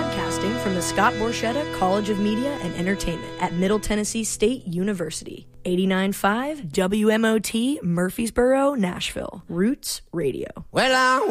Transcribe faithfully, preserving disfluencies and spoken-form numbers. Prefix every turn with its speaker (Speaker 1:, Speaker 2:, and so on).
Speaker 1: Broadcasting from the Scott Borchetta College of Media and Entertainment at Middle Tennessee State University. eighty-nine point five W M O T, Murfreesboro, Nashville. Roots Radio.
Speaker 2: Well, I